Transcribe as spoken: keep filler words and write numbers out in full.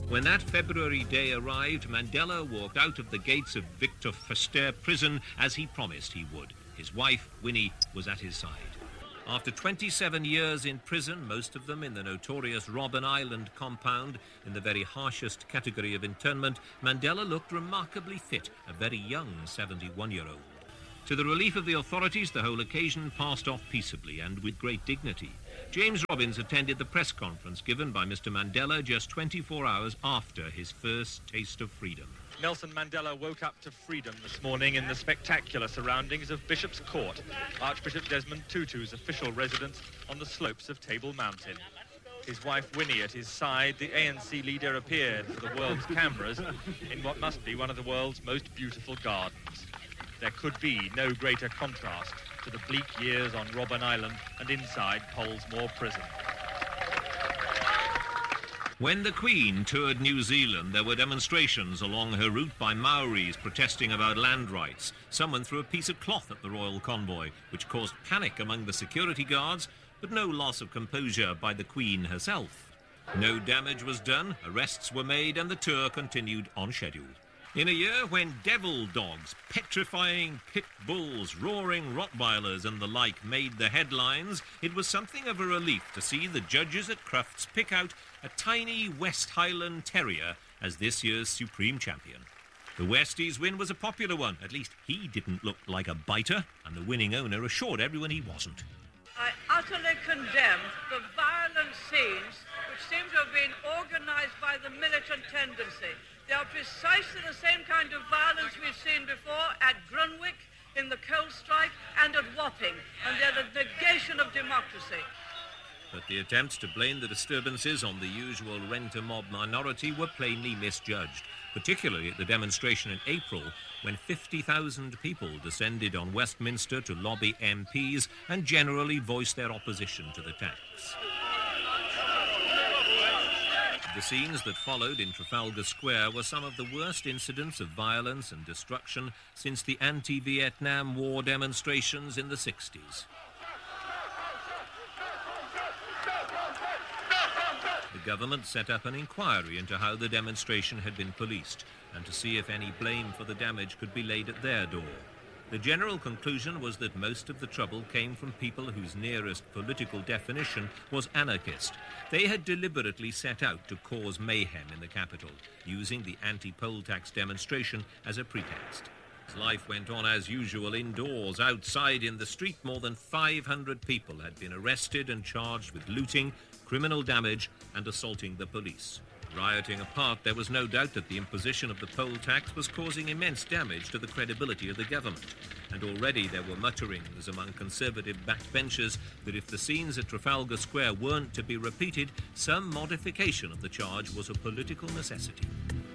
When that February day arrived, Mandela walked out of the gates of Victor Verster prison as he promised he would. His wife, Winnie, was at his side. After twenty-seven years in prison, most of them in the notorious Robben Island compound, in the very harshest category of internment, Mandela looked remarkably fit, a very young seventy-one-year-old. To the relief of the authorities, the whole occasion passed off peaceably and with great dignity. James Robbins attended the press conference given by Mister Mandela just twenty-four hours after his first taste of freedom. Nelson Mandela woke up to freedom this morning in the spectacular surroundings of Bishop's Court, Archbishop Desmond Tutu's official residence on the slopes of Table Mountain. His wife Winnie at his side, the A N C leader appeared for the world's cameras in what must be one of the world's most beautiful gardens. There could be no greater contrast to the bleak years on Robben Island and inside Pollsmoor Prison. When the Queen toured New Zealand, there were demonstrations along her route by Maoris protesting about land rights. Someone threw a piece of cloth at the royal convoy, which caused panic among the security guards, but no loss of composure by the Queen herself. No damage was done, arrests were made, and the tour continued on schedule. In a year when devil dogs, petrifying pit bulls, roaring Rottweilers and the like made the headlines, it was something of a relief to see the judges at Crufts pick out a tiny West Highland Terrier as this year's supreme champion. The Westies win was a popular one. At least he didn't look like a biter, and the winning owner assured everyone he wasn't. I utterly condemn the violent scenes which seem to have been organised by the militant tendency. They are precisely the same kind of violence we've seen before at Grunwick, in the coal strike, and at Wapping, and they're the negation of democracy. But the attempts to blame the disturbances on the usual rent-a-mob minority were plainly misjudged, particularly at the demonstration in April, when fifty thousand people descended on Westminster to lobby M Ps and generally voiced their opposition to the tax. The scenes that followed in Trafalgar Square were some of the worst incidents of violence and destruction since the anti-Vietnam War demonstrations in the sixties. The government set up an inquiry into how the demonstration had been policed and to see if any blame for the damage could be laid at their door. The general conclusion was that most of the trouble came from people whose nearest political definition was anarchist. They had deliberately set out to cause mayhem in the capital, using the anti-poll tax demonstration as a pretext. As life went on as usual indoors, outside in the street, more than five hundred people had been arrested and charged with looting, criminal damage and assaulting the police. Rioting apart, there was no doubt that the imposition of the poll tax was causing immense damage to the credibility of the government. And already there were mutterings among conservative backbenchers that if the scenes at Trafalgar Square weren't to be repeated, some modification of the charge was a political necessity.